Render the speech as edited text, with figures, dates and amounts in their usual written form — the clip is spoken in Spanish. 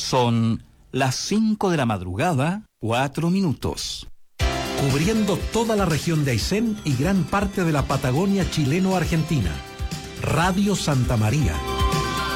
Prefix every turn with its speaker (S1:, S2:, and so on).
S1: Son las 5 de la madrugada, 4 minutos.
S2: Cubriendo toda la región de Aysén y gran parte de la Patagonia chileno-argentina. Radio Santa María.